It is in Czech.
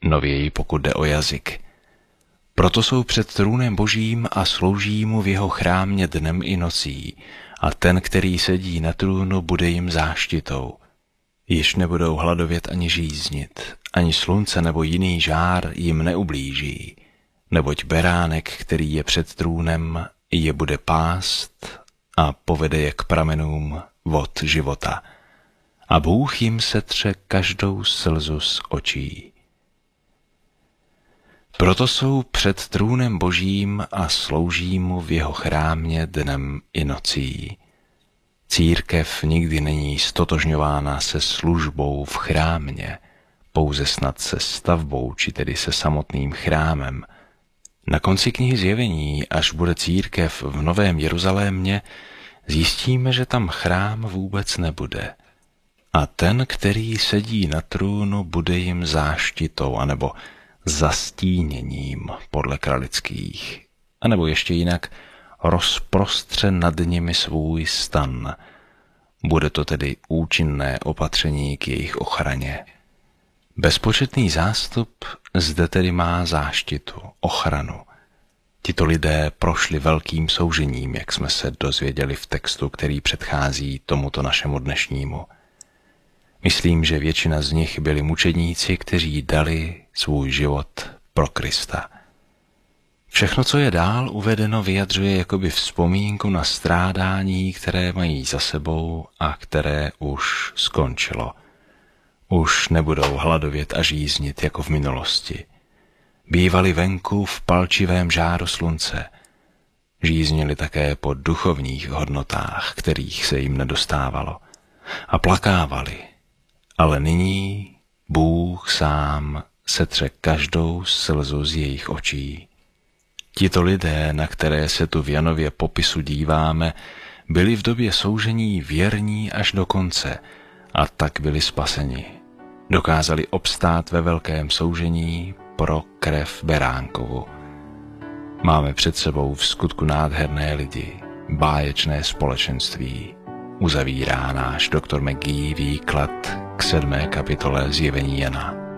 nověji pokud jde o jazyk. Proto jsou před trůnem Božím a slouží mu v jeho chrámě dnem i nocí, a ten, který sedí na trůnu, bude jim záštitou. Již nebudou hladovět ani žíznit, ani slunce nebo jiný žár jim neublíží, neboť beránek, který je před trůnem, je bude pást a povede je k pramenům vod života. A Bůh jim setře každou slzu z očí. Proto jsou před trůnem Božím a slouží mu v jeho chrámě dnem i nocí. Církev nikdy není stotožňována se službou v chrámě, pouze snad se stavbou, či tedy se samotným chrámem. Na konci knihy Zjevení, až bude církev v Novém Jeruzalémě, zjistíme, že tam chrám vůbec nebude. A ten, který sedí na trůnu, bude jim záštitou, anebo zastíněním podle kralických, anebo ještě jinak rozprostře nad nimi svůj stan. Bude to tedy účinné opatření k jejich ochraně. Bezpočetný zástup zde tedy má záštitu, ochranu. Tito lidé prošli velkým soužením, jak jsme se dozvěděli v textu, který předchází tomuto našemu dnešnímu. Myslím, že většina z nich byli mučedníci, kteří dali svůj život pro Krista. Všechno, co je dál uvedeno, vyjadřuje jakoby vzpomínku na strádání, které mají za sebou a které už skončilo. Už nebudou hladovět a žíznit jako v minulosti. Bývali venku v palčivém žáru slunce. Žíznili také po duchovních hodnotách, kterých se jim nedostávalo. A plakávali. Ale nyní Bůh sám setře každou slzu z jejich očí. Tito lidé, na které se tu v Janově popisu díváme, byli v době soužení věrní až do konce a tak byli spaseni. Dokázali obstát ve velkém soužení pro krev beránkovu. Máme před sebou v skutku nádherné lidi, báječné společenství. Uzavírá náš doktor McGee výklad k 7. kapitole Zjevení Jana.